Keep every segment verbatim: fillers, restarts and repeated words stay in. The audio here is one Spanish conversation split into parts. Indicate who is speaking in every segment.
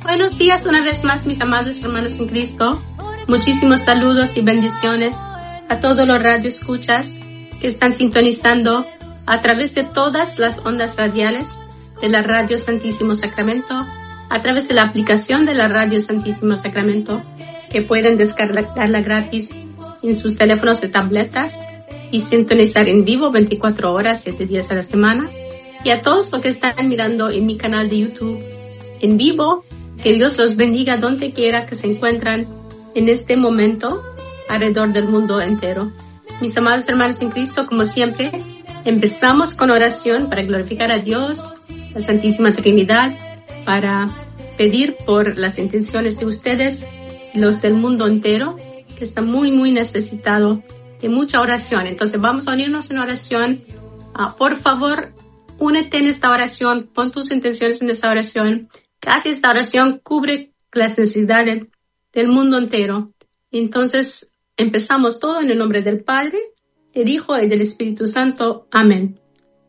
Speaker 1: Buenos días una vez más, mis amados hermanos en Cristo. Muchísimos saludos y bendiciones a todos los radioescuchas que están sintonizando a través de todas las ondas radiales de la Radio Santísimo Sacramento, a través de la aplicación de la Radio Santísimo Sacramento, que pueden descargarla gratis en sus teléfonos de tabletas y sintonizar en vivo veinticuatro horas, siete días a la semana. Y a todos los que están mirando en mi canal de YouTube en vivo, que Dios los bendiga donde quiera que se encuentran en este momento alrededor del mundo entero. Mis amados hermanos en Cristo, como siempre, empezamos con oración para glorificar a Dios, la Santísima Trinidad, para pedir por las intenciones de ustedes, los del mundo entero, que está muy, muy necesitado de mucha oración. Entonces vamos a unirnos en oración. Uh, por favor, únete en esta oración, pon tus intenciones en esta oración. Casi esta oración cubre las necesidades del mundo entero. Entonces empezamos todo en el nombre del Padre, del Hijo y del Espíritu Santo. Amén.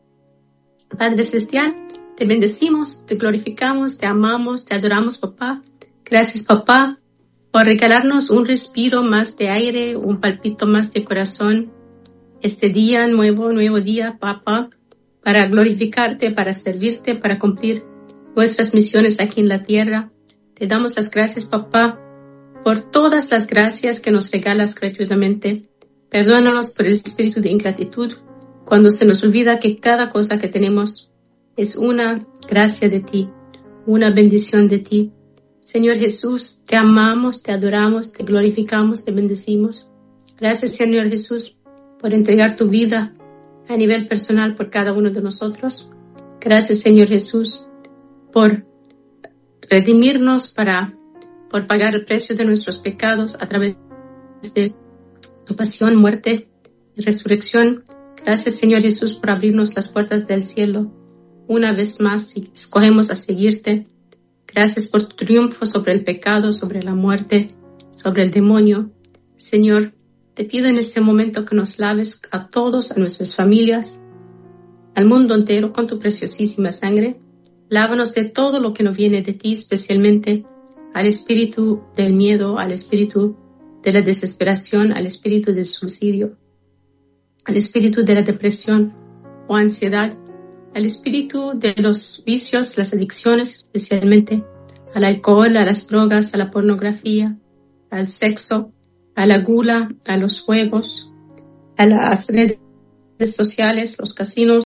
Speaker 1: Padre Celestial, te bendecimos, te glorificamos, te amamos, te adoramos, papá. Gracias, papá, por regalarnos un respiro más de aire, un palpito más de corazón. Este día, nuevo, nuevo día, papá, para glorificarte, para servirte, para cumplir nuestras misiones aquí en la tierra. Te damos las gracias, papá, por todas las gracias que nos regalas gratuitamente. Perdónanos por el espíritu de ingratitud, cuando se nos olvida que cada cosa que tenemos es una gracia de ti, una bendición de ti. Señor Jesús, te amamos, te adoramos, te glorificamos, te bendecimos. Gracias, Señor Jesús, por entregar tu vida a nivel personal por cada uno de nosotros. Gracias, Señor Jesús, por redimirnos, para, por pagar el precio de nuestros pecados a través de tu pasión, muerte y resurrección. Gracias, Señor Jesús, por abrirnos las puertas del cielo una vez más y escogemos a seguirte. Gracias por tu triunfo sobre el pecado, sobre la muerte, sobre el demonio. Señor, te pido en este momento que nos laves a todos, a nuestras familias, al mundo entero con tu preciosísima sangre. Lávanos de todo lo que no viene de ti, especialmente al espíritu del miedo, al espíritu de la desesperación, al espíritu del suicidio, al espíritu de la depresión o ansiedad, al espíritu de los vicios, las adicciones, especialmente al alcohol, a las drogas, a la pornografía, al sexo, a la gula, a los juegos, a las redes sociales, los casinos,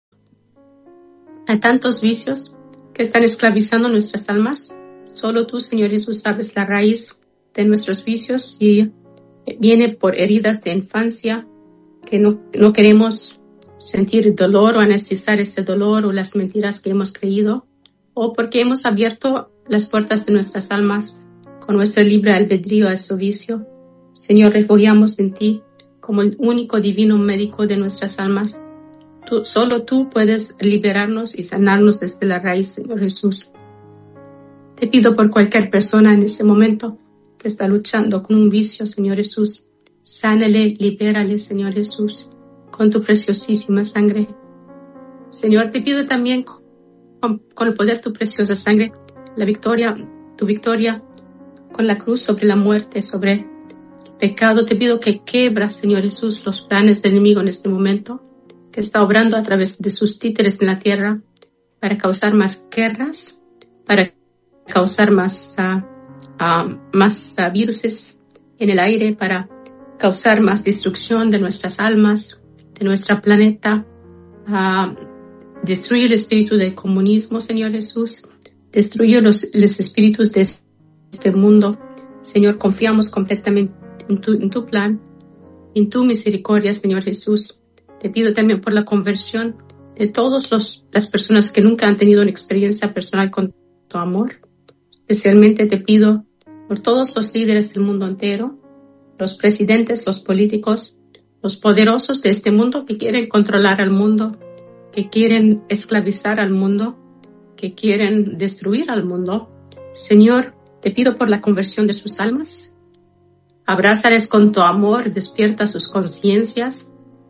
Speaker 1: a tantos vicios que están esclavizando nuestras almas. Solo tú, Señor Jesús, sabes la raíz de nuestros vicios, y viene por heridas de infancia, que no, no queremos sentir dolor o anestesiar ese dolor, o las mentiras que hemos creído, o porque hemos abierto las puertas de nuestras almas con nuestro libre albedrío a ese vicio. Señor, refugiamos en ti como el único divino médico de nuestras almas. Tú, solo tú puedes liberarnos y sanarnos desde la raíz, Señor Jesús. Te pido por cualquier persona en este momento que está luchando con un vicio, Señor Jesús. Sánale, libérale, Señor Jesús, con tu preciosísima sangre. Señor, te pido también con, con el poder de tu preciosa sangre, la victoria, tu victoria con la cruz sobre la muerte, sobre el pecado. Te pido que quebras, Señor Jesús, los planes del enemigo en este momento, que está obrando a través de sus títeres en la tierra para causar más guerras, para causar más, uh, uh, más uh, viruses en el aire, para causar más destrucción de nuestras almas, de nuestro planeta, uh, destruir el espíritu del comunismo, Señor Jesús, destruir los, los espíritus de este mundo. Señor, confiamos completamente en tu, en tu plan, en tu misericordia, Señor Jesús. Te pido también por la conversión de todas las personas que nunca han tenido una experiencia personal con tu amor. Especialmente te pido por todos los líderes del mundo entero, los presidentes, los políticos, los poderosos de este mundo que quieren controlar al mundo, que quieren esclavizar al mundo, que quieren destruir al mundo. Señor, te pido por la conversión de sus almas. Abrázales con tu amor, despierta sus conciencias.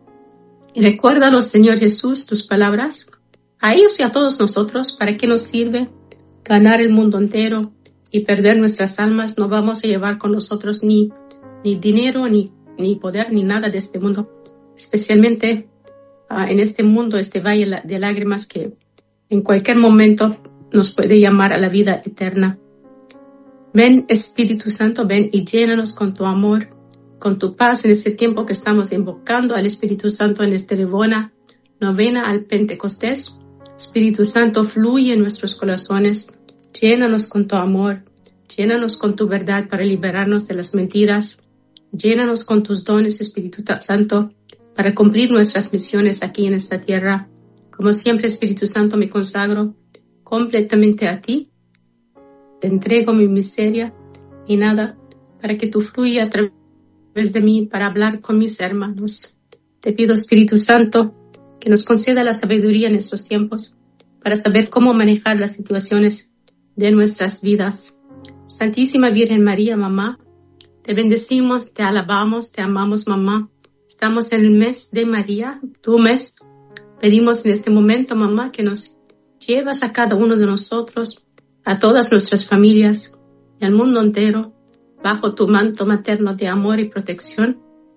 Speaker 1: Y recuérdalos, Señor Jesús, tus palabras, a ellos y a todos nosotros, para qué nos sirve ganar el mundo entero y perder nuestras almas, no vamos a llevar con nosotros ni, ni dinero, ni, ni poder, ni nada de este mundo. Especialmente uh, en este mundo, este valle de lágrimas que en cualquier momento nos puede llamar a la vida eterna. Ven, Espíritu Santo, ven y llénanos con tu amor, con tu paz en este tiempo que estamos invocando al Espíritu Santo en esta novena, novena al Pentecostés. Espíritu Santo, fluye en nuestros corazones, llénanos con tu amor, llénanos con tu verdad para liberarnos de las mentiras, llénanos con tus dones, Espíritu Santo, para cumplir nuestras misiones aquí en esta tierra. Como siempre, Espíritu Santo, me consagro completamente a ti, te entrego mi miseria y nada, para que tú fluya a través de mí para hablar con mis hermanos. Te pido, Espíritu Santo, que nos conceda la sabiduría en estos tiempos para saber cómo manejar las situaciones de nuestras vidas. Santísima Virgen María, mamá, te bendecimos, te alabamos, te amamos, mamá. Estamos en el mes de María, tu mes. Pedimos en este momento, mamá, que nos llevas a cada uno de nosotros, a todas nuestras familias y al mundo entero, bajo tu manto materno de amor y protección.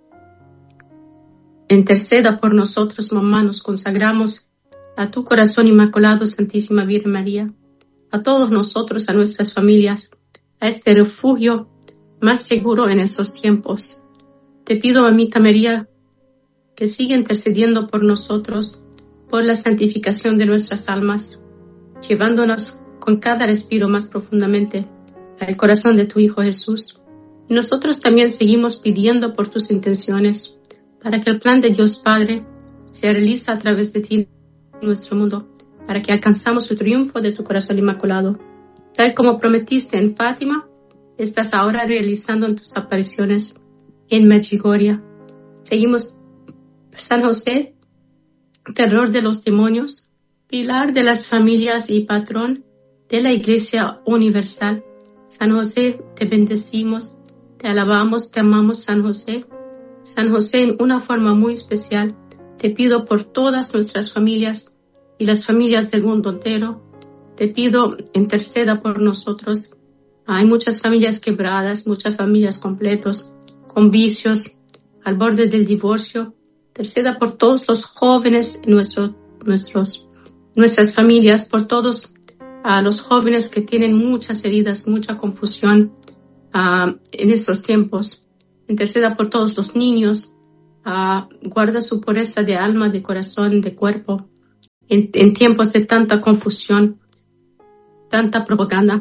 Speaker 1: Interceda por nosotros, mamá, nos consagramos a tu corazón inmaculado, Santísima Virgen María, a todos nosotros, a nuestras familias, a este refugio más seguro en estos tiempos. Te pido, mamita María, que siga intercediendo por nosotros, por la santificación de nuestras almas, llevándonos con cada respiro más profundamente al corazón de tu Hijo Jesús. Y nosotros también seguimos pidiendo por tus intenciones, para que el plan de Dios Padre se realice a través de ti en nuestro mundo, para que alcanzamos el triunfo de tu corazón inmaculado. Tal como prometiste en Fátima, estás ahora realizando en tus apariciones en Medjugorje. Seguimos, San José, terror de los demonios, pilar de las familias y patrón de la Iglesia Universal. San José, te bendecimos, te alabamos, te amamos, San José. San José, en una forma muy especial, te pido por todas nuestras familias y las familias del mundo entero. Te pido, interceda por nosotros. Hay muchas familias quebradas, muchas familias completas, con vicios, al borde del divorcio. Interceda por todos los jóvenes, nuestros, nuestros, nuestras familias, por todos uh, los jóvenes que tienen muchas heridas, mucha confusión uh, en estos tiempos. Interceda por todos los niños, uh, guarda su pureza de alma, de corazón, de cuerpo, en, en tiempos de tanta confusión, tanta propaganda.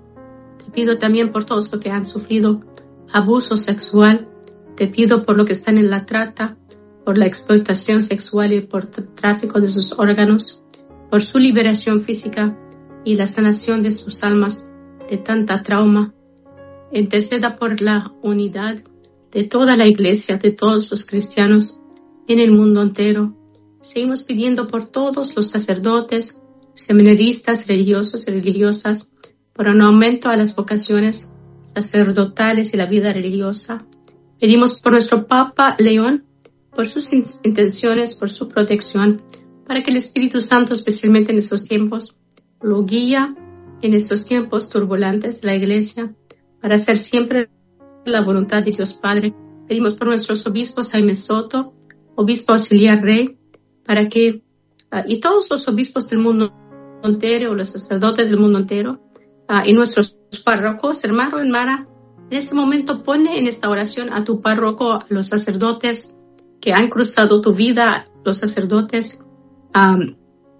Speaker 1: Te pido también por todos los que han sufrido abuso sexual, te pido por los que están en la trata, por la explotación sexual y por el tráfico de sus órganos, por su liberación física y la sanación de sus almas de tanta trauma. Interceda por la unidad de toda la iglesia, de todos los cristianos en el mundo entero. Seguimos pidiendo por todos los sacerdotes, seminaristas, religiosos y religiosas, por un aumento a las vocaciones sacerdotales y la vida religiosa. Pedimos por nuestro Papa León, por sus intenciones, por su protección, para que el Espíritu Santo, especialmente en estos tiempos, lo guíe en estos tiempos turbulentos de la Iglesia, para hacer siempre la voluntad de Dios Padre. Pedimos por nuestros obispos, Jaime Soto, obispo auxiliar rey, para que, uh, y todos los obispos del mundo entero, los sacerdotes del mundo entero, uh, y nuestros párrocos, hermano, hermana, en este momento pone en esta oración a tu párroco, a los sacerdotes que han cruzado tu vida, los sacerdotes um,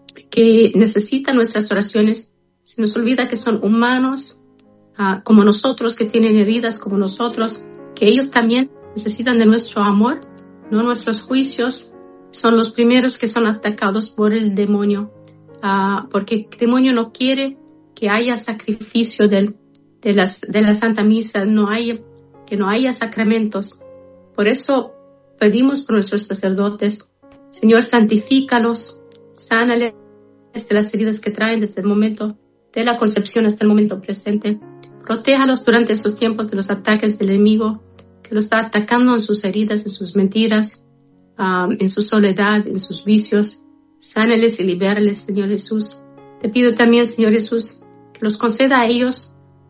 Speaker 1: que necesitan nuestras oraciones. Se nos olvida que son humanos, uh, como nosotros, que tienen heridas como nosotros, que ellos también necesitan de nuestro amor, no nuestros juicios. Son los primeros que son atacados por el demonio, uh, porque el demonio no quiere que haya sacrificio del, de, las, de la Santa Misa, no hay, que no haya sacramentos. Por eso pedimos por nuestros sacerdotes, Señor, santifícalos, sánales de las heridas que traen desde el momento de la concepción hasta el momento presente. Protéjalos durante estos tiempos de los ataques del enemigo, que los está atacando en sus heridas, en sus mentiras, um, en su soledad, en sus vicios. Sánales y libérales, Señor Jesús. Te pido también, Señor Jesús, que los conceda a ellos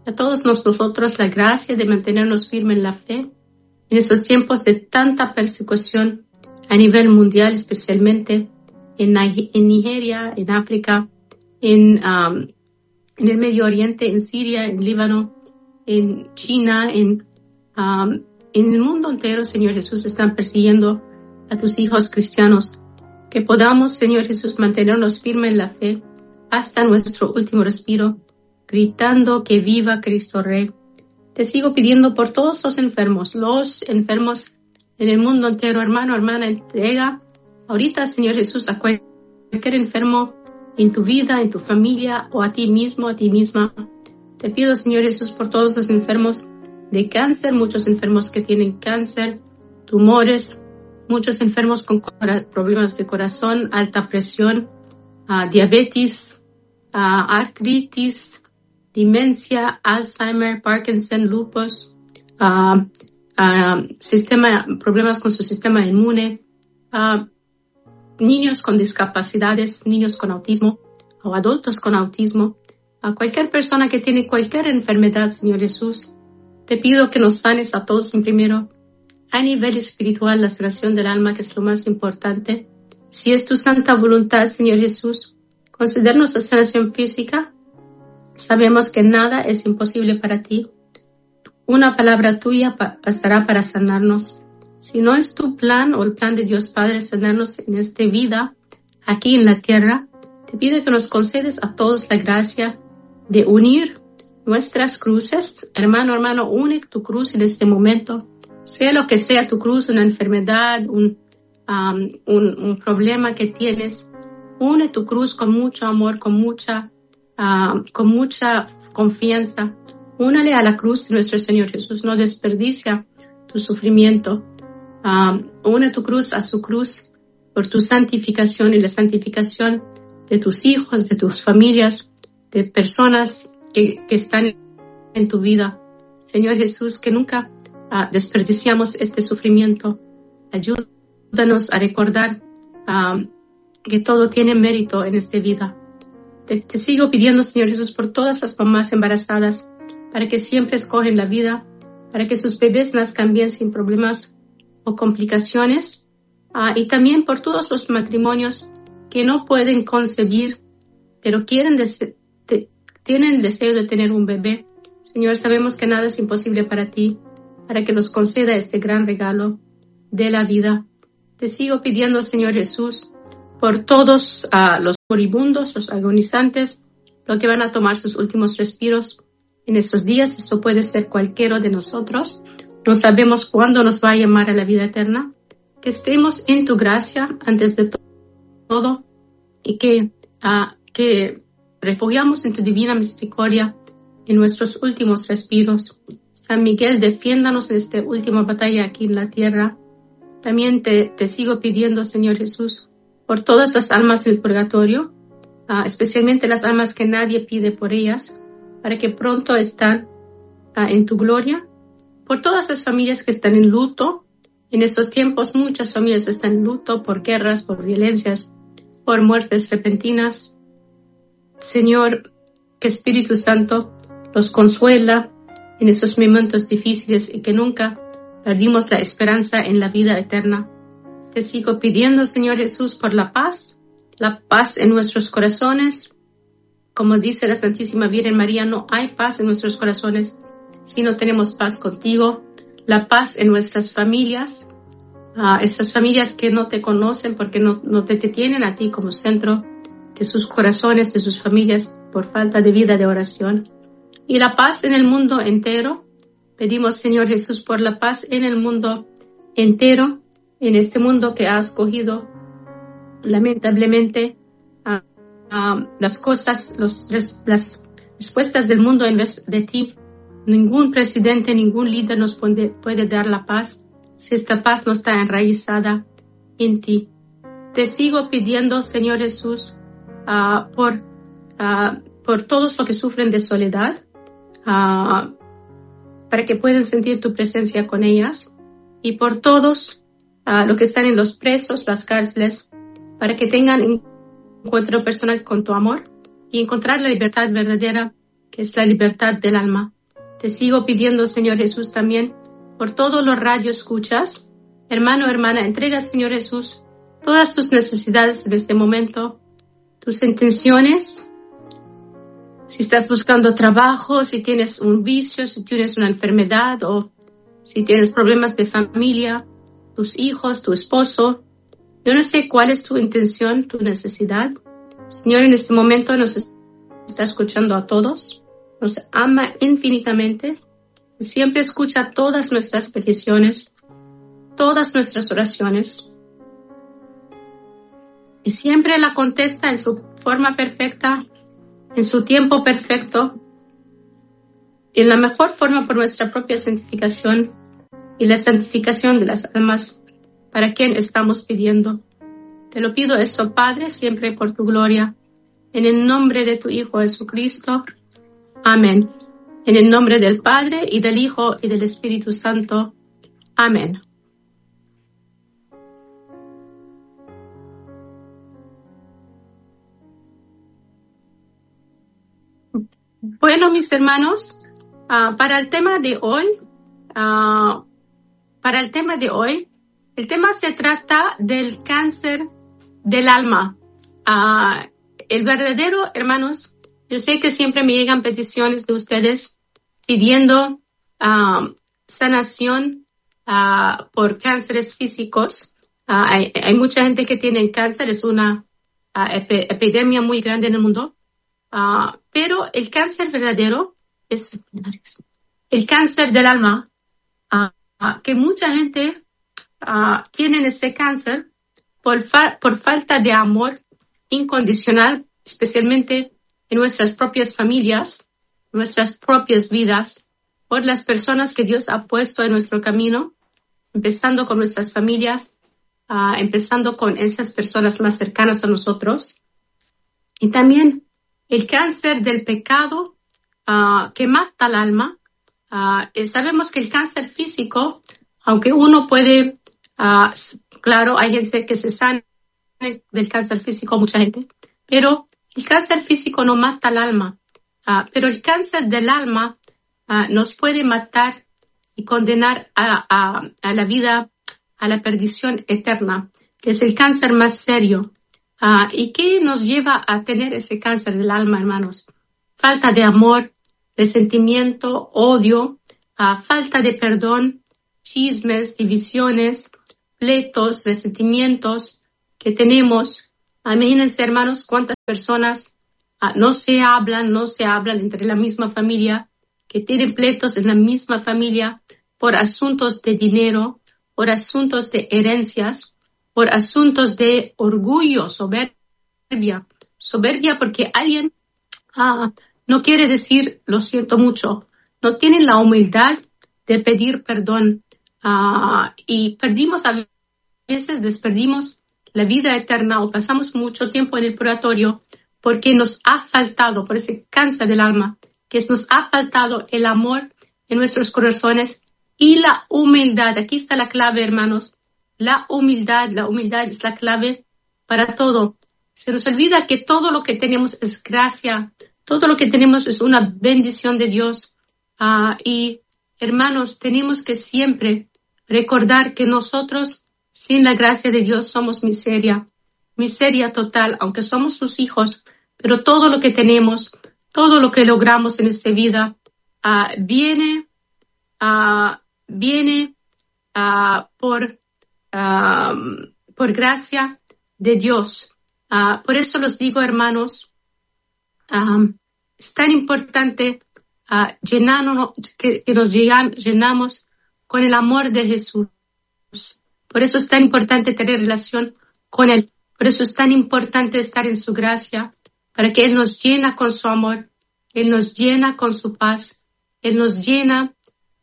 Speaker 1: a todos nosotros la gracia de mantenernos firmes en la fe en estos tiempos de tanta persecución a nivel mundial, especialmente en, en Nigeria, en África, en, um, en el Medio Oriente, en Siria, en Líbano, en China, en, um, en el mundo entero, Señor Jesús, están persiguiendo a tus hijos cristianos. Que podamos, Señor Jesús, mantenernos firmes en la fe hasta nuestro último respiro, gritando que viva Cristo Rey. Te sigo pidiendo por todos los enfermos, los enfermos en el mundo entero, hermano, hermana, entrega ahorita, Señor Jesús, a cualquier enfermo en tu vida, en tu familia o a ti mismo, a ti misma. Te pido, Señor Jesús, por todos los enfermos de cáncer, muchos enfermos que tienen cáncer, tumores, muchos enfermos con problemas de corazón, alta presión, uh, diabetes, uh, artritis, demencia, Alzheimer, Parkinson, lupus, uh, uh, sistema, problemas con su sistema inmune, uh, niños con discapacidades, niños con autismo o adultos con autismo, a cualquier persona que tiene cualquier enfermedad, Señor Jesús. Te pido que nos sanes a todos en primero, a nivel espiritual, la sanación del alma, que es lo más importante. Si es tu santa voluntad, Señor Jesús, concedernos la sanación física. Sabemos que nada es imposible para ti. Una palabra tuya bastará para sanarnos. Si no es tu plan o el plan de Dios Padre sanarnos en esta vida, aquí en la tierra, te pido que nos concedes a todos la gracia de unir nuestras cruces. Hermano, hermano, une tu cruz en este momento. Sea lo que sea tu cruz, una enfermedad, un, um, un, un problema que tienes, une tu cruz con mucho amor, con mucha Uh, con mucha confianza. Únale a la cruz de nuestro Señor Jesús. No desperdicia tu sufrimiento. Uh, une tu cruz a su cruz por tu santificación y la santificación de tus hijos, de tus familias, de personas que, que están en tu vida. Señor Jesús, que nunca uh, desperdiciamos este sufrimiento. Ayúdanos a recordar uh, que todo tiene mérito en esta vida. Te, te sigo pidiendo, Señor Jesús, por todas las mamás embarazadas, para que siempre escogen la vida, para que sus bebés nazcan bien sin problemas o complicaciones, uh, y también por todos los matrimonios que no pueden concebir, pero quieren dese- te, tienen el deseo de tener un bebé. Señor, sabemos que nada es imposible para ti, para que nos conceda este gran regalo de la vida. Te sigo pidiendo, Señor Jesús, por todos uh, los moribundos, los agonizantes, los que van a tomar sus últimos respiros en estos días. Esto puede ser cualquiera de nosotros. No sabemos cuándo nos va a llamar a la vida eterna. Que estemos en tu gracia antes de todo y que, uh, que refugiamos en tu divina misericordia en nuestros últimos respiros. San Miguel, defiéndanos en esta última batalla aquí en la tierra. También te, te sigo pidiendo, Señor Jesús, por todas las almas del purgatorio, uh, especialmente las almas que nadie pide por ellas, para que pronto estén uh, en tu gloria. Por todas las familias que están en luto, en estos tiempos muchas familias están en luto por guerras, por violencias, por muertes repentinas. Señor, que Espíritu Santo los consuela en esos momentos difíciles y que nunca perdimos la esperanza en la vida eterna. Te sigo pidiendo, Señor Jesús, por la paz, la paz en nuestros corazones. Como dice la Santísima Virgen María, no hay paz en nuestros corazones si no tenemos paz contigo. La paz en nuestras familias, uh, estas familias que no te conocen porque no, no te, te tienen a ti como centro de sus corazones, de sus familias, por falta de vida de oración. Y la paz en el mundo entero. Pedimos, Señor Jesús, por la paz en el mundo entero, en este mundo que has escogido, lamentablemente, uh, uh, las cosas, los, las respuestas del mundo en vez de ti. Ningún presidente, ningún líder nos puede, puede dar la paz si esta paz no está enraizada en ti. Te sigo pidiendo, Señor Jesús, uh, por, uh, por todos los que sufren de soledad, uh, para que puedan sentir tu presencia con ellas, y por todos Uh, los que están en los presos, las cárceles, para que tengan encuentro personal con tu amor y encontrar la libertad verdadera que es la libertad del alma. Te sigo pidiendo, Señor Jesús, también por todos los radioescuchas. Hermano, hermana, entrega, Señor Jesús, todas tus necesidades en este momento, tus intenciones. Si estás buscando trabajo, si tienes un vicio, si tienes una enfermedad o si tienes problemas de familia, tus hijos, tu esposo. Yo no sé cuál es tu intención, tu necesidad. Señor, en este momento nos está escuchando a todos. Nos ama infinitamente. Siempre escucha todas nuestras peticiones, todas nuestras oraciones. Y siempre la contesta en su forma perfecta, en su tiempo perfecto, y en la mejor forma por nuestra propia santificación y la santificación de las almas para quien estamos pidiendo. Te lo pido eso, Padre, siempre por tu gloria, en el nombre de tu Hijo Jesucristo. Amén. En el nombre del Padre, y del Hijo, y del Espíritu Santo. Amén. Bueno, mis hermanos, uh, para el tema de hoy, uh, para el tema de hoy, el tema se trata del cáncer del alma. Uh, el verdadero, hermanos, yo sé que siempre me llegan peticiones de ustedes pidiendo uh, sanación uh, por cánceres físicos. Uh, hay, hay mucha gente que tiene cáncer, es una uh, ep- epidemia muy grande en el mundo. Uh, pero el cáncer verdadero es el cáncer del alma, uh, uh, que mucha gente uh, tiene este cáncer por, fa- por falta de amor incondicional, especialmente en nuestras propias familias, nuestras propias vidas, por las personas que Dios ha puesto en nuestro camino, empezando con nuestras familias, uh, empezando con esas personas más cercanas a nosotros, y también el cáncer del pecado uh, que mata al alma. Uh, sabemos que el cáncer físico, aunque uno puede, uh, claro, hay gente que se sana del cáncer físico, mucha gente, pero el cáncer físico no mata al alma. Uh, pero el cáncer del alma uh, nos puede matar y condenar a, a, a la vida, a la perdición eterna, que es el cáncer más serio. Uh, ¿Y qué nos lleva a tener ese cáncer del alma, hermanos? Falta de amor, resentimiento, odio, uh, falta de perdón, chismes, divisiones, pleitos, resentimientos que tenemos. Imagínense, hermanos, cuántas personas uh, no se hablan, no se hablan entre la misma familia, que tienen pleitos en la misma familia por asuntos de dinero, por asuntos de herencias, por asuntos de orgullo, soberbia, soberbia porque alguien ah, no quiere decir lo siento mucho, no tienen la humildad de pedir perdón ah, y perdimos a veces, desperdimos la vida eterna o pasamos mucho tiempo en el purgatorio porque nos ha faltado, por ese cáncer del alma, que nos ha faltado el amor en nuestros corazones y la humildad. Aquí está la clave, hermanos. La humildad, la humildad es la clave para todo. Se nos olvida que todo lo que tenemos es gracia, todo lo que tenemos es una bendición de Dios. Uh, y, hermanos, tenemos que siempre recordar que nosotros, sin la gracia de Dios, somos miseria, miseria total, aunque somos sus hijos, pero todo lo que tenemos, todo lo que logramos en esta vida, uh, viene, uh, viene uh, por Uh, por gracia de Dios. Uh, por eso los digo, hermanos, um, es tan importante uh, llenarnos, que, que nos llegan, llenamos con el amor de Jesús. Por eso es tan importante tener relación con Él. Por eso es tan importante estar en su gracia, para que Él nos llena con su amor, Él nos llena con su paz, Él nos llena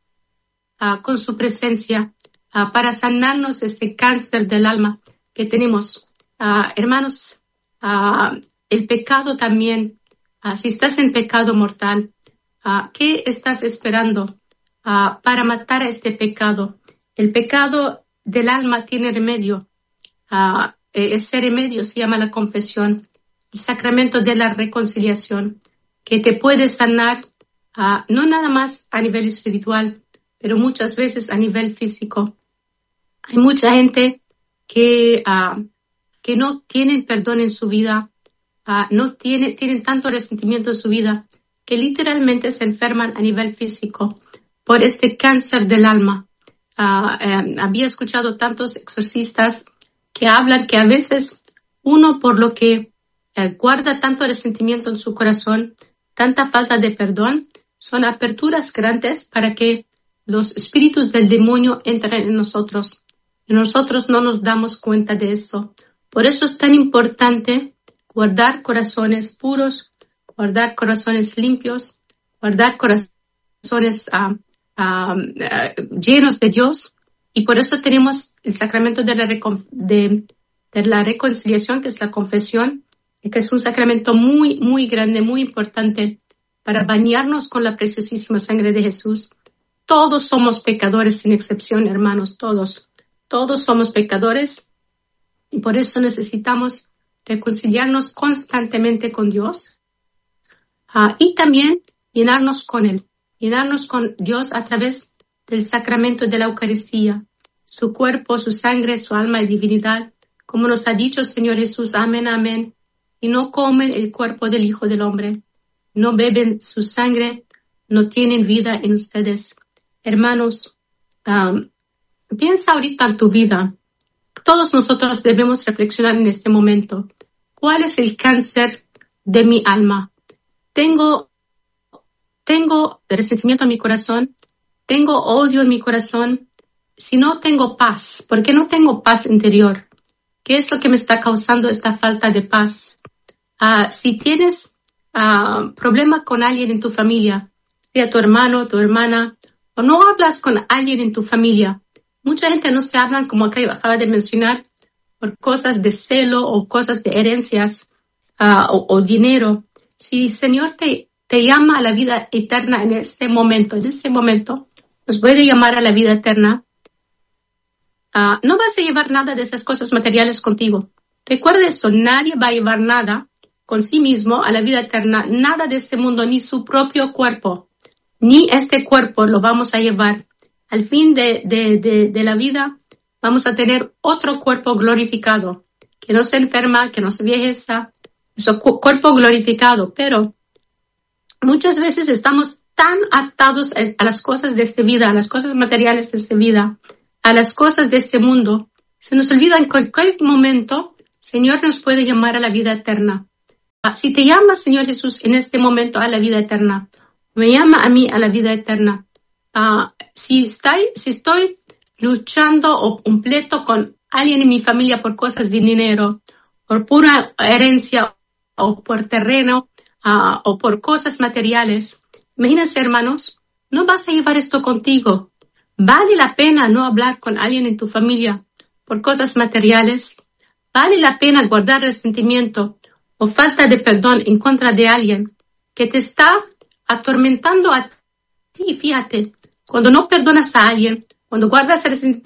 Speaker 1: uh, con su presencia. Uh, para sanarnos este cáncer del alma que tenemos. Uh, hermanos, uh, el pecado también, uh, si estás en pecado mortal, uh, ¿qué estás esperando uh, para matar a este pecado? El pecado del alma tiene remedio. Uh, ese remedio se llama la confesión, el sacramento de la reconciliación, que te puede sanar, uh, no nada más a nivel espiritual, pero muchas veces a nivel físico. Hay mucha gente que, uh, que no tienen perdón en su vida, uh, no tiene, tienen tanto resentimiento en su vida, que literalmente se enferman a nivel físico por este cáncer del alma. Uh, eh, había escuchado tantos exorcistas que hablan que a veces uno, por lo que eh, guarda tanto resentimiento en su corazón, tanta falta de perdón, son aperturas grandes para que los espíritus del demonio entren en nosotros. Y nosotros no nos damos cuenta de eso. Por eso es tan importante guardar corazones puros, guardar corazones limpios, guardar corazones uh, uh, uh, llenos de Dios. Y por eso tenemos el sacramento de la, recon- de, de la reconciliación, que es la confesión, que es un sacramento muy, muy grande, muy importante para bañarnos con la preciosísima sangre de Jesús. Todos somos pecadores sin excepción, hermanos, todos. Todos somos pecadores y por eso necesitamos reconciliarnos constantemente con Dios uh, y también llenarnos con Él, llenarnos con Dios a través del sacramento de la Eucaristía, su cuerpo, su sangre, su alma y divinidad, como nos ha dicho el Señor Jesús, amén, amén, y no comen el cuerpo del Hijo del Hombre, no beben su sangre, no tienen vida en ustedes. Hermanos, um, piensa ahorita en tu vida. Todos nosotros debemos reflexionar en este momento. ¿Cuál es el cáncer de mi alma? Tengo, tengo resentimiento en mi corazón, tengo odio en mi corazón. Si no tengo paz, ¿por qué no tengo paz interior? ¿Qué es lo que me está causando esta falta de paz? Uh, si tienes uh, problema con alguien en tu familia, sea tu hermano, tu hermana, o no hablas con alguien en tu familia, mucha gente no se hablan, como acaba de mencionar, por cosas de celo o cosas de herencias uh, o, o dinero. Si el Señor te, te llama a la vida eterna en este momento, en este momento, nos puede llamar a la vida eterna, uh, no vas a llevar nada de esas cosas materiales contigo. Recuerda eso, nadie va a llevar nada con sí mismo a la vida eterna, nada de este mundo, ni su propio cuerpo, ni este cuerpo lo vamos a llevar. Al fin de, de, de, de la vida vamos a tener otro cuerpo glorificado, que no se enferma, que no se envejeza, es un cuerpo glorificado, pero muchas veces estamos tan atados a, a las cosas de esta vida, a las cosas materiales de esta vida, a las cosas de este mundo, se nos olvida en cualquier momento, Señor nos puede llamar a la vida eterna. Si te llama, Señor Jesús, en este momento a la vida eterna, me llama a mí a la vida eterna. Uh, si, estoy, si estoy luchando o un pleito con alguien en mi familia por cosas de dinero, por pura herencia o por terreno uh, o por cosas materiales, imagínense, hermanos, no vas a llevar esto contigo. ¿Vale la pena no hablar con alguien en tu familia por cosas materiales? ¿Vale la pena guardar resentimiento o falta de perdón en contra de alguien que te está atormentando a ti? Fíjate, cuando no perdonas a alguien, cuando guardas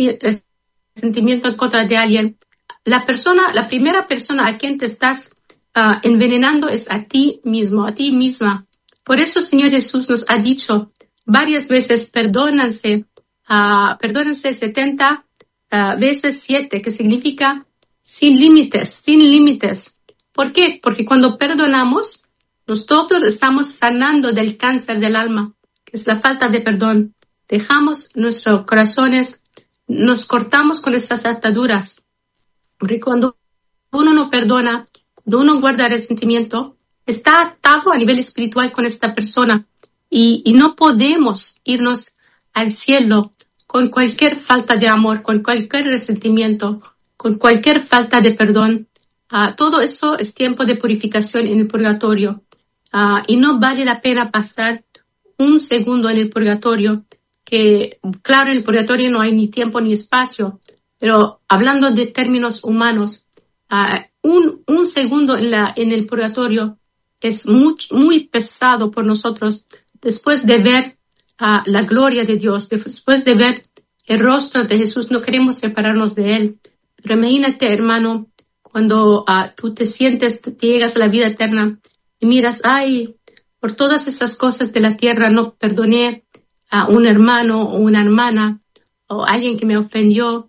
Speaker 1: resentimiento en contra de alguien, la persona, la primera persona a quien te estás uh, envenenando es a ti mismo, a ti misma. Por eso el Señor Jesús nos ha dicho varias veces, perdónense, uh, perdónense setenta uh, veces siete, que significa sin límites, sin límites. ¿Por qué? Porque cuando perdonamos, nosotros estamos sanando del cáncer del alma, que es la falta de perdón. Dejamos nuestros corazones, nos cortamos con estas ataduras. Porque cuando uno no perdona, cuando uno guarda resentimiento, está atado a nivel espiritual con esta persona. Y, y no podemos irnos al cielo con cualquier falta de amor, con cualquier resentimiento, con cualquier falta de perdón. Uh, todo eso es tiempo de purificación en el purgatorio. Uh, y no vale la pena pasar un segundo en el purgatorio, que claro, en el purgatorio no hay ni tiempo ni espacio, pero hablando de términos humanos, uh, un, un segundo en, la, en el purgatorio es muy, muy pesado por nosotros después de ver uh, la gloria de Dios, después de ver el rostro de Jesús. No queremos separarnos de Él. Pero imagínate, hermano, cuando uh, tú te sientes, te llegas a la vida eterna y miras, ay, por todas esas cosas de la tierra, no perdoné a un hermano o una hermana o alguien que me ofendió,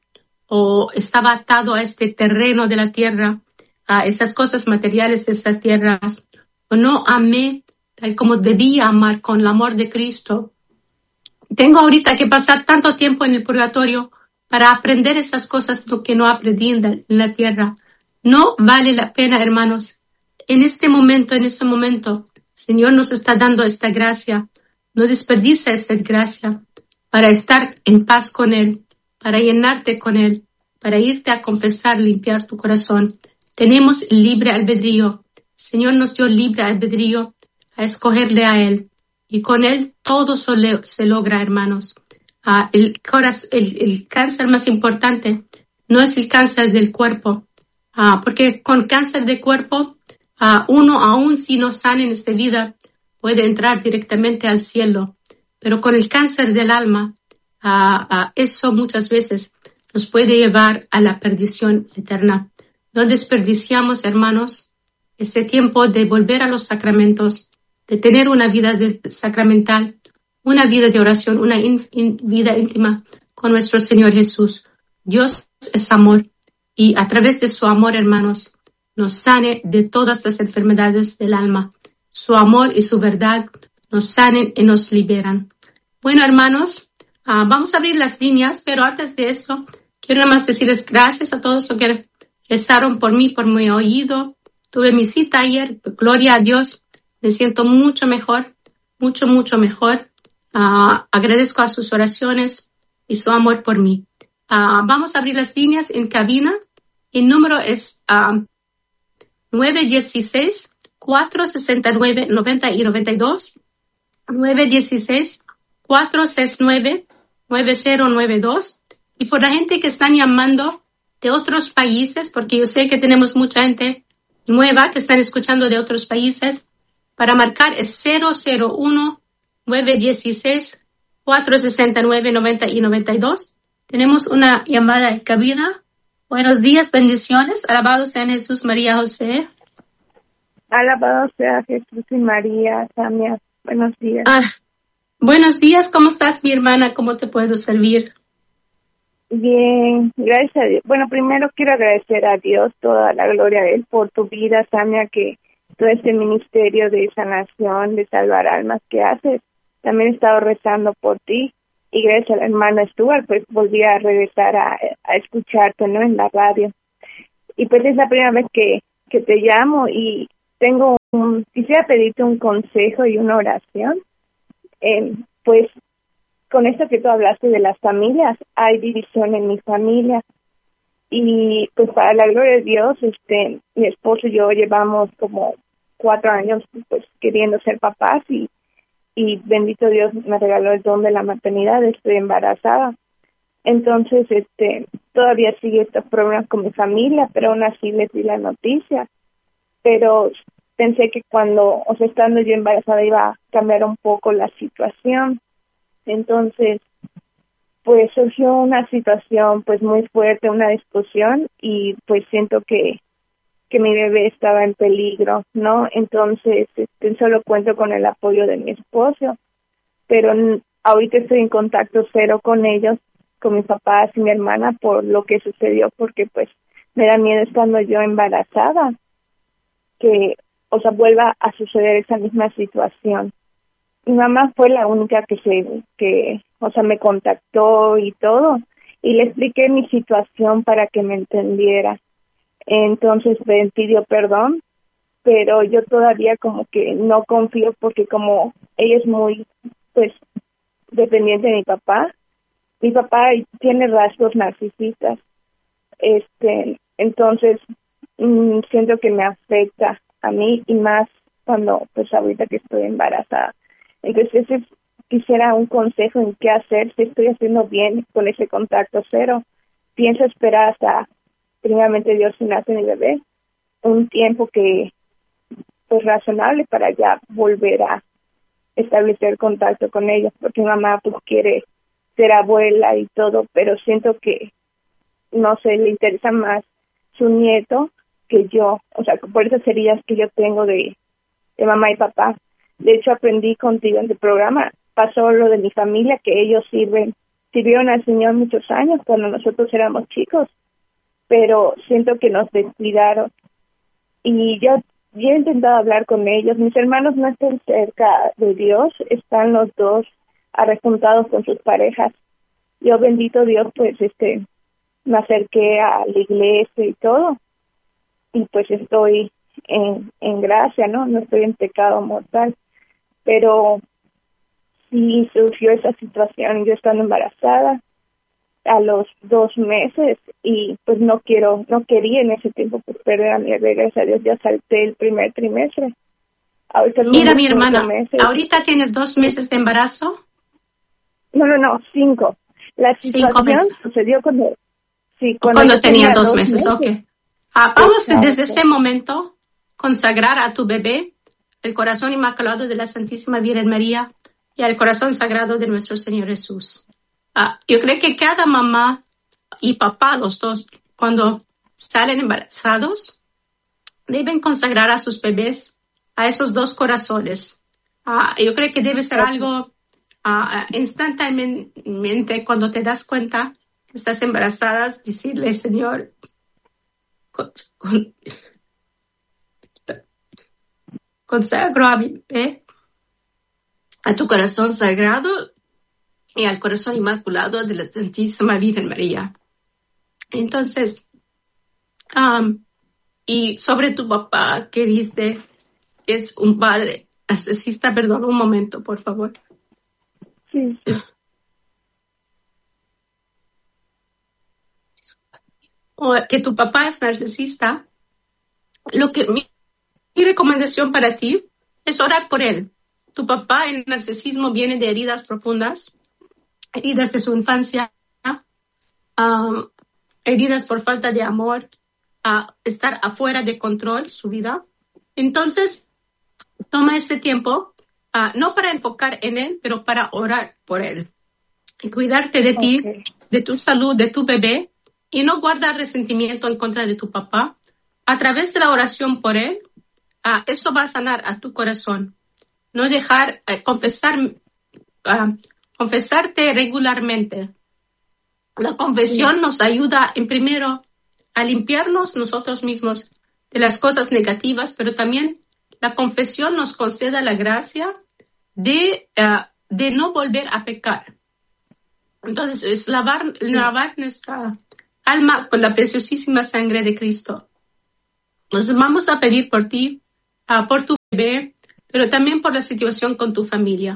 Speaker 1: o estaba atado a este terreno de la tierra, a esas cosas materiales de esas tierras, o no amé tal como debía amar con el amor de Cristo. Tengo ahorita que pasar tanto tiempo en el purgatorio para aprender esas cosas que no aprendí en la, en la tierra. No vale la pena, hermanos. En este momento, en este momento, Señor nos está dando esta gracia. No desperdicia esta gracia para estar en paz con Él, para llenarte con Él, para irte a confesar, limpiar tu corazón. Tenemos libre albedrío. Señor nos dio libre albedrío a escogerle a Él. Y con Él todo se logra, hermanos. Ah, el, coraz- el, el cáncer más importante no es el cáncer del cuerpo. Ah, porque con cáncer de cuerpo, ah, uno aún si no sana en esta vida, puede entrar directamente al cielo. Pero con el cáncer del alma, ah, ah, eso muchas veces nos puede llevar a la perdición eterna. No desperdiciamos, hermanos, ese tiempo de volver a los sacramentos, de tener una vida de, sacramental, una vida de oración, una in, in, vida íntima con nuestro Señor Jesús. Dios es amor y a través de su amor, hermanos, nos sane de todas las enfermedades del alma. Su amor y su verdad nos sanen y nos liberan. Bueno, hermanos, uh, vamos a abrir las líneas, pero antes de eso, quiero nada más decirles gracias a todos los que rezaron por mí, por mi oído. Tuve mi cita ayer, gloria a Dios. Me siento mucho mejor, mucho, mucho mejor. Uh, agradezco a sus oraciones y su amor por mí. Uh, vamos a abrir las líneas en cabina. El número es uh, nueve uno seis, cuatro seis nueve, nueve cero nueve dos. nueve uno seis, cuatro seis nueve, nueve cero nueve dos. Y por la gente que están llamando de otros países, porque yo sé que tenemos mucha gente nueva que están escuchando de otros países, para marcar es cero cero uno, nueve uno seis, cuatro seis nueve, nueve cero nueve dos. Tenemos una llamada en cabina. Buenos días, bendiciones. Alabado sean Jesús, María, José.
Speaker 2: Alabado sea Jesús y María, Samia. Buenos días.
Speaker 1: Ah, buenos días, ¿cómo estás, mi hermana? ¿Cómo te puedo servir?
Speaker 2: Bien, gracias a Dios. Bueno, primero quiero agradecer a Dios, toda la gloria a Él, por tu vida, Samia, que todo este ministerio de sanación, de salvar almas que haces. También he estado rezando por ti. Y gracias a la hermana Stuart, pues volví a regresar a, a escucharte, ¿no? En la radio. Y pues es la primera vez que, que te llamo y tengo un, quisiera pedirte un consejo y una oración. Eh, pues con esto que tú hablaste de las familias, hay división en mi familia. Y pues para la gloria de Dios, este, mi esposo y yo llevamos como cuatro años pues queriendo ser papás y y bendito Dios me regaló el don de la maternidad, estoy embarazada. Entonces, este, todavía sigue estos problemas con mi familia, pero aún así les di la noticia. Pero pensé que cuando, o sea, estando yo embarazada iba a cambiar un poco la situación. Entonces, pues surgió una situación pues muy fuerte, una discusión, y pues siento que que mi bebé estaba en peligro, ¿no? Entonces, este, solo cuento con el apoyo de mi esposo, pero n- ahorita estoy en contacto cero con ellos, con mis papás y mi hermana por lo que sucedió, porque pues me da miedo estando yo embarazada, que, o sea, vuelva a suceder esa misma situación. Mi mamá fue la única que se, que, o sea, me contactó y todo, y le expliqué mi situación para que me entendiera. Entonces me pidió perdón, pero yo todavía como que no confío porque como ella es muy, pues, dependiente de mi papá, mi papá tiene rasgos narcisistas, este, entonces mmm, siento que me afecta a mí y más cuando, pues, ahorita que estoy embarazada. Entonces ese, quisiera un consejo en qué hacer, si estoy haciendo bien con ese contacto cero. Pienso esperar hasta primeramente Dios si nace mi bebé, un tiempo que pues razonable para ya volver a establecer contacto con ellos, porque mi mamá pues quiere ser abuela y todo, pero siento que no sé, le interesa más su nieto que yo, o sea, por esas heridas que yo tengo de, de mamá y papá. De hecho, aprendí contigo en el programa. Pasó lo de mi familia, que ellos sirven, sirvieron al Señor muchos años cuando nosotros éramos chicos, pero siento que nos descuidaron. Y yo, yo he intentado hablar con ellos. Mis hermanos no están cerca de Dios, están los dos arrejuntados con sus parejas. Yo, bendito Dios, pues este me acerqué a la iglesia y todo, y pues estoy en, en gracia, ¿no? No estoy en pecado mortal, pero sí surgió esa situación, yo estando embarazada a los dos meses, y pues no quiero, no quería en ese tiempo pues perder a mi bebé. Gracias a Dios ya salté el primer trimestre. Ahorita
Speaker 1: Mira, mi hermana, ¿ahorita tienes dos meses de embarazo?
Speaker 2: No, no, no, cinco. La situación sucedió cuando... Sí, cuando,
Speaker 1: cuando tenía, tenía dos meses, meses. Ok. Ah, vamos Exacto. desde ese momento consagrar a tu bebé el corazón inmaculado de la Santísima Virgen María y al corazón sagrado de nuestro Señor Jesús. Ah, yo creo que cada mamá y papá, los dos, cuando salen embarazados, deben consagrar a sus bebés a esos dos corazones. Ah, yo creo que debe ser algo ah, instantáneamente cuando te das cuenta que estás embarazada, decirle, Señor, con, con, consagro a mi bebé a tu corazón sagrado y al corazón inmaculado de la Santísima Virgen María. Entonces, um, y sobre tu papá, que dice, es un padre narcisista, perdón, un momento, por favor.
Speaker 2: Sí, sí.
Speaker 1: O que tu papá es narcisista, lo que mi, mi recomendación para ti es orar por él. Tu papá, el narcisismo viene de heridas profundas, heridas de su infancia, um, heridas por falta de amor, a uh, estar afuera de control su vida. Entonces, toma este tiempo, uh, no para enfocar en él, pero para orar por él. Y cuidarte de ti, okay. de tu salud, de tu bebé, y no guardar resentimiento en contra de tu papá. A través de la oración por él, uh, eso va a sanar a tu corazón. No dejar, uh, confesar, uh, confesarte regularmente. La confesión sí. nos ayuda, en primero, a limpiarnos nosotros mismos de las cosas negativas, pero también la confesión nos concede la gracia de, uh, de no volver a pecar. Entonces, es lavar, sí. lavar nuestra alma con la preciosísima sangre de Cristo. Entonces, vamos a pedir por ti, uh, por tu bebé, pero también por la situación con tu familia.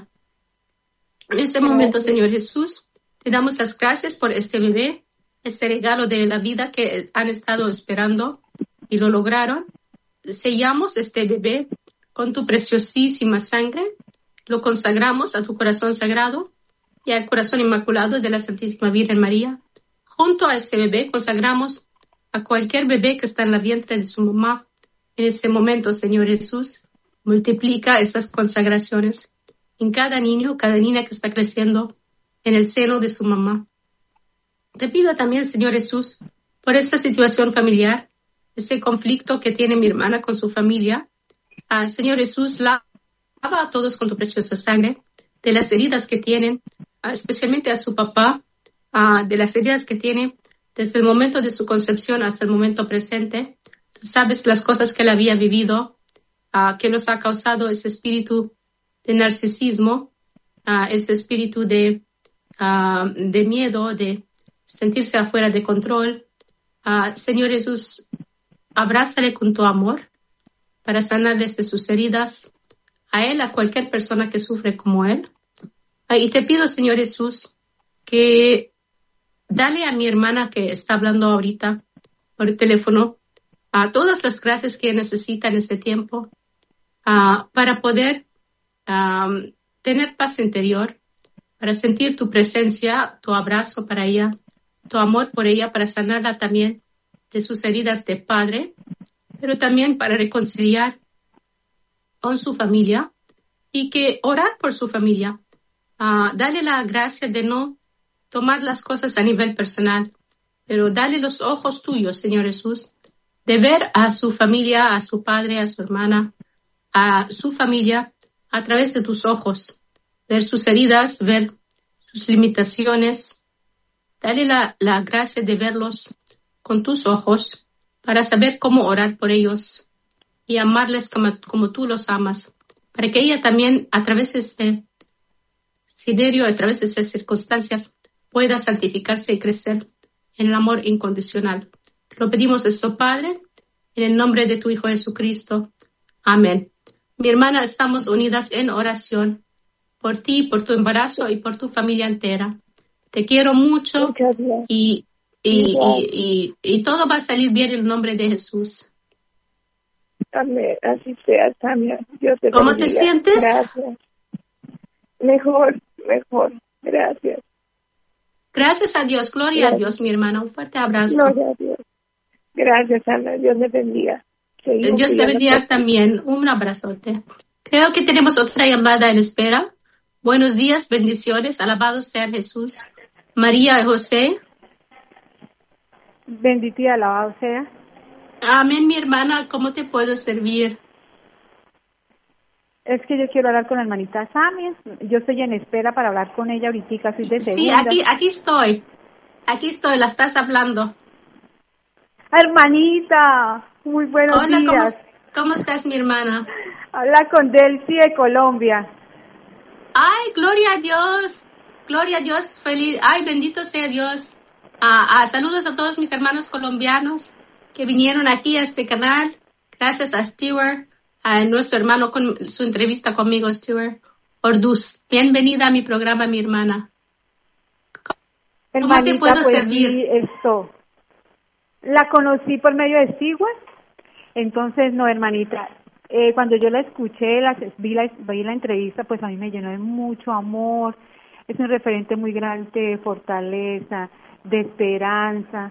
Speaker 1: En este momento, Señor Jesús, te damos las gracias por este bebé, este regalo de la vida que han estado esperando y lo lograron. Sellamos este bebé con tu preciosísima sangre, lo consagramos a tu corazón sagrado y al corazón inmaculado de la Santísima Virgen María. Junto a este bebé consagramos a cualquier bebé que está en la vientre de su mamá. En este momento, Señor Jesús, multiplica estas consagraciones en cada niño, cada niña que está creciendo en el seno de su mamá. Te pido también, Señor Jesús, por esta situación familiar, este conflicto que tiene mi hermana con su familia. Ah, Señor Jesús, lava a todos con tu preciosa sangre, de las heridas que tienen, ah, especialmente a su papá, ah, de las heridas que tiene desde el momento de su concepción hasta el momento presente. Tú sabes las cosas que él había vivido, ah, que nos ha causado ese espíritu de narcisismo, uh, ese espíritu de, uh, de miedo, de sentirse afuera de control. Uh, Señor Jesús, abrázale con tu amor para sanar desde sus heridas a él, a cualquier persona que sufre como él. Uh, y te pido, Señor Jesús, que dale a mi hermana que está hablando ahorita por el teléfono a uh, todas las gracias que necesita en este tiempo uh, para poder Um, tener paz interior, para sentir tu presencia, tu abrazo para ella, tu amor por ella, para sanarla también de sus heridas de padre, pero también para reconciliar con su familia y que orar por su familia. Uh, dale la gracia de no tomar las cosas a nivel personal, pero dale los ojos tuyos, Señor Jesús, de ver a su familia, a su padre, a su hermana, a su familia, a través de tus ojos, ver sus heridas, ver sus limitaciones. Dale la, la gracia de verlos con tus ojos para saber cómo orar por ellos y amarles como, como tú los amas, para que ella también, a través de este siderio, a través de estas circunstancias, pueda santificarse y crecer en el amor incondicional. Te lo pedimos esto, Padre, en el nombre de tu Hijo Jesucristo. Amén. Mi hermana, estamos unidas en oración por ti, por tu embarazo y por tu familia entera. Te quiero mucho y, y, y, y, y todo va a salir bien en el nombre de Jesús.
Speaker 2: Amén, así sea, Samia. Dios te
Speaker 1: ¿Cómo
Speaker 2: bendiga.
Speaker 1: te sientes?
Speaker 2: Gracias. Mejor, mejor. Gracias.
Speaker 1: Gracias a Dios, gloria
Speaker 2: Gracias.
Speaker 1: a Dios, mi hermana. Un fuerte abrazo.
Speaker 2: Gloria a Dios. Gracias, Ana. Dios te bendiga. Seguimos
Speaker 1: Dios te bendiga también. Un abrazote. Creo que tenemos otra llamada en espera. Buenos días, bendiciones. Alabado sea Jesús. María y José.
Speaker 3: Bendito y alabado sea.
Speaker 1: Amén, mi hermana. ¿Cómo te puedo servir?
Speaker 3: Es que yo quiero hablar con la hermanita Samia. Yo estoy en espera para hablar con ella ahorita, soy de segunda.
Speaker 1: Sí, aquí, aquí estoy. Aquí estoy, la estás hablando.
Speaker 3: Hermanita, muy buenos
Speaker 1: Hola,
Speaker 3: días.
Speaker 1: ¿cómo, ¿cómo estás, mi hermana?
Speaker 3: Habla con Delcy de Colombia.
Speaker 1: Ay, gloria a Dios. Gloria a Dios, feliz. Ay, bendito sea Dios. Ah, ah, saludos a todos mis hermanos colombianos que vinieron aquí a este canal. Gracias a Stewart, a nuestro hermano con su entrevista conmigo, Stewart Orduz. Bienvenida a mi programa, mi hermana. ¿Cómo
Speaker 3: Hermanita,
Speaker 1: te puedo
Speaker 3: pues
Speaker 1: servir?
Speaker 3: sí, esto. La conocí por medio de Stewart. Entonces, no, hermanita. Eh, cuando yo la escuché, la, vi, la, vi la entrevista, pues a mí me llenó de mucho amor. Es un referente muy grande de fortaleza, de esperanza.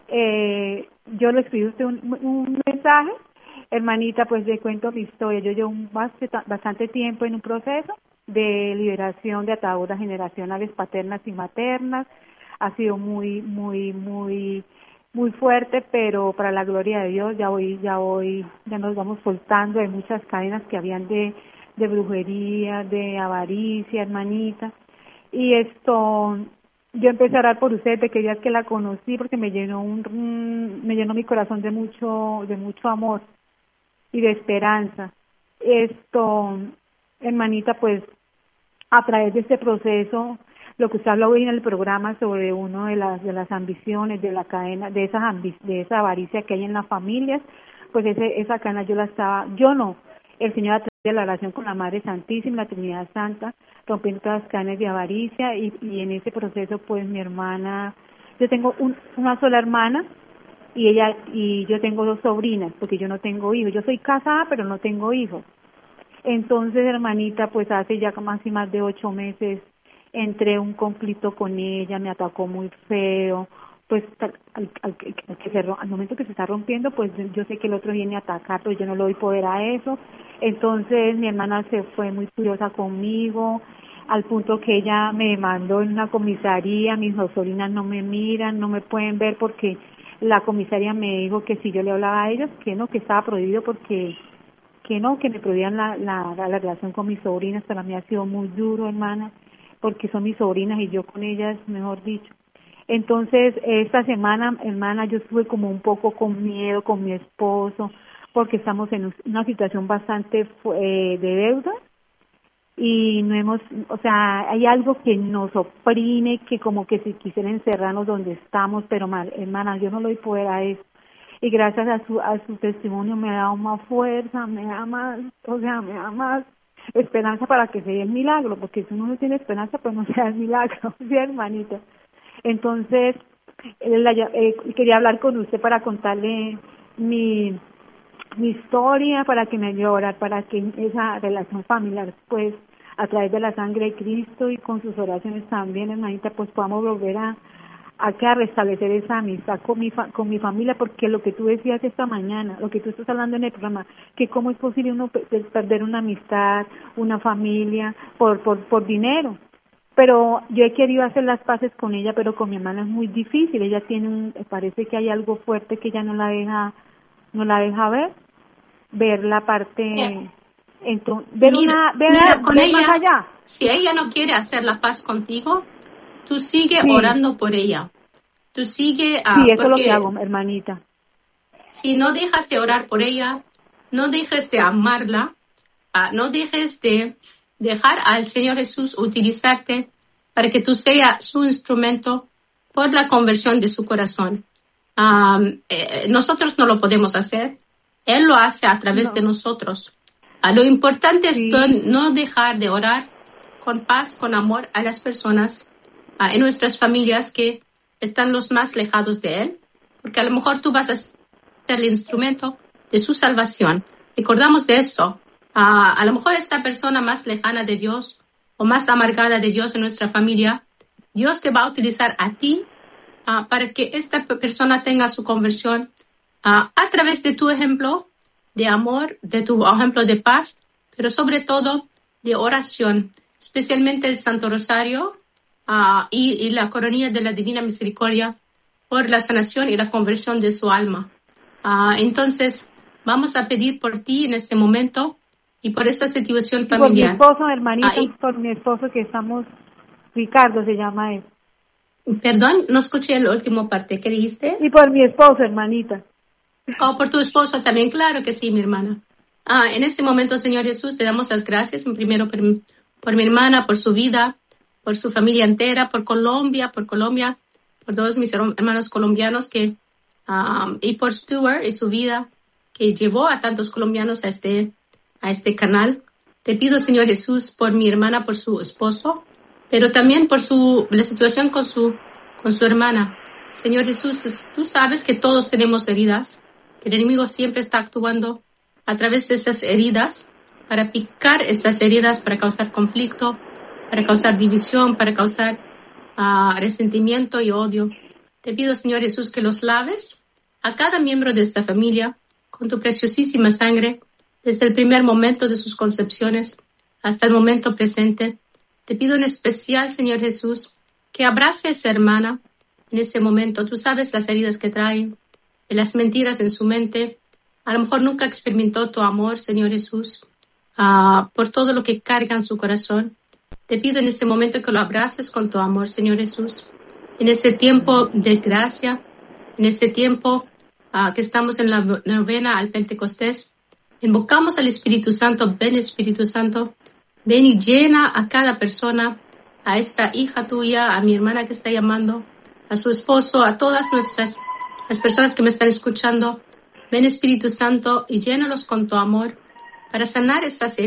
Speaker 3: Eh, yo le escribí a usted un, un mensaje, hermanita, pues le cuento mi historia. Yo llevo un bastante, bastante tiempo en un proceso de liberación de ataduras generacionales paternas y maternas. Ha sido muy, muy, muy, muy fuerte, pero para la gloria de Dios ya voy, ya voy, ya nos vamos soltando de muchas cadenas que habían de, de brujería, de avaricia, hermanita. Y esto, yo empecé a orar por usted de que días que la conocí porque me llenó un, me llenó mi corazón de mucho, de mucho amor y de esperanza. Esto, hermanita, pues a través de este proceso, lo que usted habló hoy en el programa sobre uno de las de las ambiciones, de la cadena, de esas ambi- de esa avaricia que hay en las familias, pues ese esa cadena yo la estaba, yo no, el Señor a través de la relación con la Madre Santísima, la Trinidad Santa, rompiendo todas las cadenas de avaricia y, y en ese proceso pues mi hermana, yo tengo un, una sola hermana y ella y yo tengo dos sobrinas porque yo no tengo hijos, yo soy casada pero no tengo hijos. Entonces, hermanita, pues hace ya más y más de ocho meses entré en un conflicto con ella, me atacó muy feo, pues al, al, al, al, que se, al momento que se está rompiendo, pues yo sé que el otro viene a atacar, pero yo no le doy poder a eso. Entonces mi hermana se fue muy curiosa conmigo, al punto que ella me mandó en una comisaría, mis dos sobrinas no me miran, no me pueden ver porque la comisaría me dijo que si yo le hablaba a ellos, que no, que estaba prohibido porque que no, que me prohibían la, la, la, la relación con mis sobrinas. Para mí ha sido muy duro, hermana, porque son mis sobrinas y yo con ellas, mejor dicho. Entonces, esta semana, hermana, yo estuve como un poco con miedo con mi esposo, porque estamos en una situación bastante eh, de deuda y no hemos, o sea, hay algo que nos oprime, que como que si quisiera encerrarnos donde estamos, pero mal, hermana, yo no lo doy poder a eso. Y gracias a su a su testimonio me ha dado más fuerza, me da más, o sea, me da más esperanza para que se dé el milagro, porque si uno no tiene esperanza, pues no se da el milagro, ¿sí, hermanita? Entonces, eh, la, eh, quería hablar con usted para contarle mi mi historia, para que me ayude a orar, para que esa relación familiar, pues, a través de la sangre de Cristo y con sus oraciones también, hermanita, pues podamos volver a a que a restablecer esa amistad con mi fa- con mi familia, porque lo que tú decías esta mañana, lo que tú estás hablando en el programa, que cómo es posible uno pe- perder una amistad, una familia por por por dinero. Pero yo he querido hacer las paces con ella, pero con mi hermana es muy difícil. Ella tiene un, parece que hay algo fuerte que ella no la deja no la deja ver ver la parte Entonces, ver
Speaker 1: mira,
Speaker 3: una, ver,
Speaker 1: mira con
Speaker 3: ver
Speaker 1: ella,
Speaker 3: más allá.
Speaker 1: si ella no quiere hacer la paz contigo, tú sigue
Speaker 3: Sí.
Speaker 1: orando por ella. Tú sigue, uh,
Speaker 3: Sí, eso es lo
Speaker 1: porque
Speaker 3: que hago, hermanita.
Speaker 1: si no dejas de orar por ella, no dejes de amarla, uh, no dejes de dejar al Señor Jesús utilizarte para que tú seas su instrumento por la conversión de su corazón. Um, eh, nosotros no lo podemos hacer, Él lo hace a través
Speaker 3: No.
Speaker 1: de nosotros. Uh, lo importante
Speaker 3: Sí.
Speaker 1: es no dejar de orar con paz, con amor a las personas, uh, en nuestras familias que están los más lejanos de Él, porque a lo mejor tú vas a ser el instrumento de su salvación. Recordamos de eso. Uh, a lo mejor esta persona más lejana de Dios o más amargada de Dios en nuestra familia, Dios te va a utilizar a ti uh, para que esta persona tenga su conversión uh, a través de tu ejemplo de amor, de tu ejemplo de paz, pero sobre todo de oración, especialmente el Santo Rosario uh, y, y la coronilla de la Divina Misericordia por la sanación y la conversión de su alma. Uh, entonces, vamos a pedir por ti en este momento y por esta situación
Speaker 3: Y por mi
Speaker 1: familiar.
Speaker 3: esposo, hermanita,
Speaker 1: Ahí.
Speaker 3: por mi esposo que estamos, Ricardo se llama él.
Speaker 1: Perdón, no escuché la última parte. ¿Qué dijiste?
Speaker 3: Y por mi esposo, hermanita.
Speaker 1: Oh, por tu esposo también, claro que sí, mi hermana. Ah, en este momento, Señor Jesús, te damos las gracias, primero por, por mi hermana, por su vida, por su familia entera, por Colombia, por Colombia, por todos mis hermanos colombianos que, um, y por Stuart y su vida, que llevó a tantos colombianos a este, a este canal. Te pido, Señor Jesús, por mi hermana, por su esposo, pero también por su, la situación con su, con su hermana. Señor Jesús, tú sabes que todos tenemos heridas, que el enemigo siempre está actuando a través de esas heridas para picar esas heridas, para causar conflicto, para causar división, para causar uh, resentimiento y odio. Te pido, Señor Jesús, que los laves a cada miembro de esta familia con tu preciosísima sangre, desde el primer momento de sus concepciones hasta el momento presente. Te pido en especial, Señor Jesús, que abrace a esa hermana en ese momento. Tú sabes las heridas que trae, las mentiras en su mente. A lo mejor nunca experimentó tu amor, Señor Jesús, uh, por todo lo que carga en su corazón. Te pido en ese momento que lo abraces con tu amor, Señor Jesús. En este tiempo de gracia, en este tiempo uh, que estamos en la novena al Pentecostés, invocamos al Espíritu Santo. Ven, Espíritu Santo, ven y llena a cada persona, a esta hija tuya, a mi hermana que está llamando, a su esposo, a todas nuestras las personas que me están escuchando. Ven, Espíritu Santo, y llénalos con tu amor para sanar estas heridas.